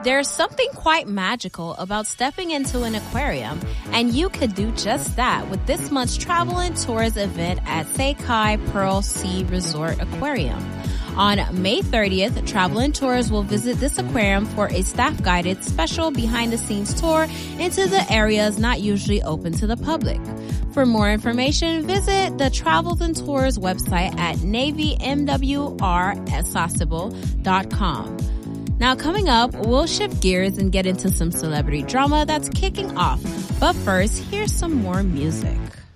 There's something quite magical about stepping into an aquarium, and you could do just that with this month's Travel and Tours event at Seikai Pearl Sea Resort Aquarium. On May 30th, Travel and Tours will visit this aquarium for a staff-guided special behind-the-scenes tour into the areas not usually open to the public. For more information, visit the Travels and Tours website at navymwrsociable.com. Now coming up, we'll shift gears and get into some celebrity drama that's kicking off. But first, here's some more music.